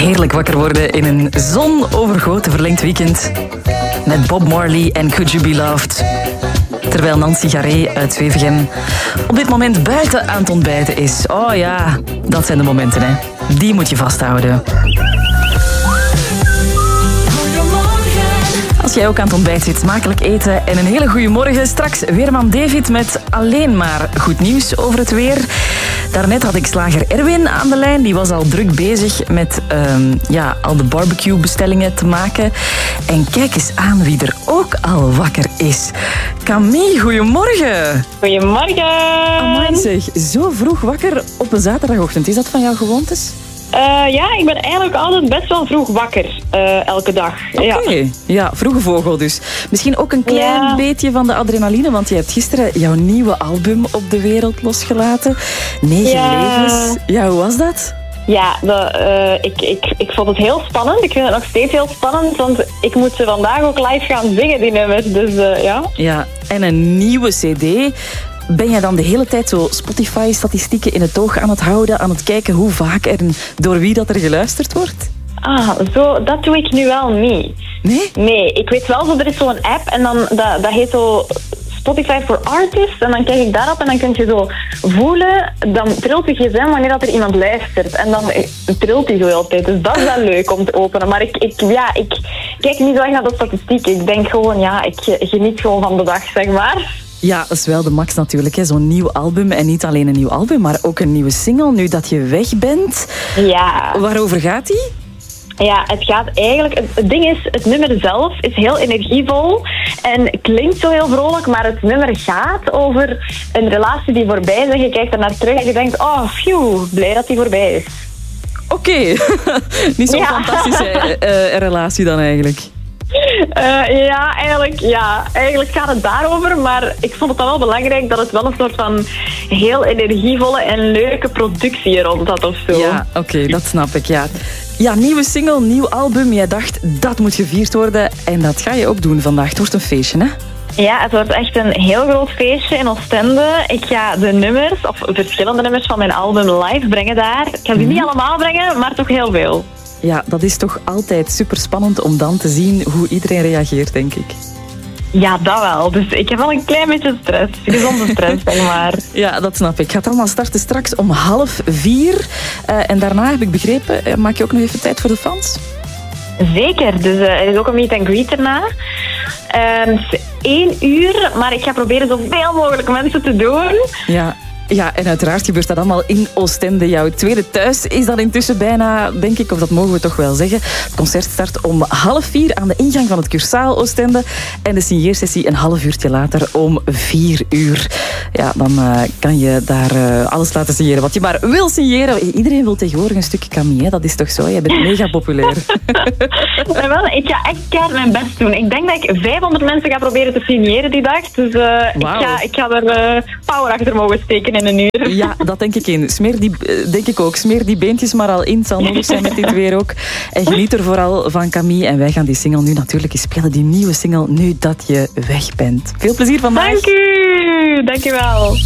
Heerlijk wakker worden in een zonovergoten verlengd weekend. Met Bob Marley en Could You Be Loved. Terwijl Nancy Garé uit Zwevegem op dit moment buiten aan het ontbijten is. Oh ja, dat zijn de momenten, hè. Die moet je vasthouden. Als jij ook aan het ontbijt zit, smakelijk eten en een hele goede morgen. Straks weerman David met alleen maar goed nieuws over het weer. Daarnet had ik slager Erwin aan de lijn. Die was al druk bezig met al de barbecue-bestellingen te maken. En kijk eens aan wie er ook al wakker is. Camille, goedemorgen. Goedemorgen. Amai zeg, zo vroeg wakker op een zaterdagochtend. Is dat van jouw gewoontes? Ja, ik ben eigenlijk altijd best wel vroeg wakker, elke dag. Oké. Ja, vroege vogel dus. Misschien ook een klein beetje van de adrenaline, want je hebt gisteren jouw nieuwe album op de wereld losgelaten. 9 levens. Ja, hoe was dat? Ja, ik vond het heel spannend. Ik vind het nog steeds heel spannend, want ik moet ze vandaag ook live gaan zingen, die nummers. Dus ja. Ja, en een nieuwe cd. Ben jij dan de hele tijd zo Spotify-statistieken in het oog aan het houden, aan het kijken hoe vaak en door wie dat er geluisterd wordt? Zo, dat doe ik nu wel niet. Nee? Nee, ik weet wel, er is zo'n app en dan, dat heet zo Spotify for Artists. En dan kijk ik daarop en dan kun je zo voelen, dan trilt je gsm wanneer dat er iemand luistert. En dan trilt hij zo altijd. Dus dat is wel leuk om te openen. Maar ik kijk niet zo echt naar de statistieken. Ik denk gewoon, ik geniet gewoon van de dag, zeg maar. Ja, dat is wel de max natuurlijk, hè. Zo'n nieuw album. En niet alleen een nieuw album, maar ook een nieuwe single, nu dat je weg bent. Ja. Waarover gaat die? Ja, het gaat eigenlijk... Het ding is, het nummer zelf is heel energievol en klinkt zo heel vrolijk, maar het nummer gaat over een relatie die voorbij is en je kijkt er naar terug en je denkt, oh, phew, blij dat die voorbij is. Oké. Niet zo'n fantastische relatie dan eigenlijk. Eigenlijk gaat het daarover, maar ik vond het dan wel belangrijk dat het wel een soort van heel energievolle en leuke productie rond had of zo. Ja, oké, dat snap ik, ja. Ja, nieuwe single, nieuw album. Jij dacht, dat moet gevierd worden en dat ga je ook doen vandaag. Het wordt een feestje, hè? Ja, het wordt echt een heel groot feestje in Oostende. Ik ga de nummers, of verschillende nummers van mijn album live brengen daar. Ik ga die niet allemaal brengen, maar toch heel veel. Ja, dat is toch altijd super spannend om dan te zien hoe iedereen reageert, denk ik. Ja, dat wel. Dus ik heb wel een klein beetje stress. Gezonde stress, zeg maar. Ja, dat snap ik. Het gaat allemaal starten straks om 3:30. En daarna, heb ik begrepen, maak je ook nog even tijd voor de fans? Zeker. Dus er is ook een meet and greet erna. Het is 1 uur, maar ik ga proberen zoveel mogelijk mensen te doen. Ja, en uiteraard gebeurt dat allemaal in Oostende. Jouw tweede thuis is dat intussen bijna, denk ik, of dat mogen we toch wel zeggen. Het concert start om 3:30 aan de ingang van het Cursaal Oostende. En de signeersessie een half uurtje later om 4 uur. Ja, dan kan je daar alles laten signeren wat je maar wil signeren. Iedereen wil tegenwoordig een stukje Camille, hè? Dat is toch zo? Jij bent mega populair. Ik ga echt keihard mijn best doen. Ik denk dat ik 500 mensen ga proberen te signeren die dag. Dus ik ga er power achter mogen steken in een uur. Ja, dat denk ik in. Denk ik ook. Smeer die beentjes maar al in. Het zal nodig zijn met dit weer ook. En geniet er vooral van Camille. En wij gaan die single nu natuurlijk eens spelen. Die nieuwe single, nu dat je weg bent. Veel plezier vandaag. Dank u. Dank u wel.